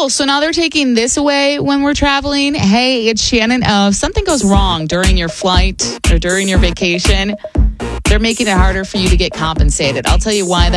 cool. So now they're taking this away when we're traveling. Hey, it's Shannon. If something goes wrong during your flight or during your vacation, they're making it harder for you to get compensated. I'll tell you why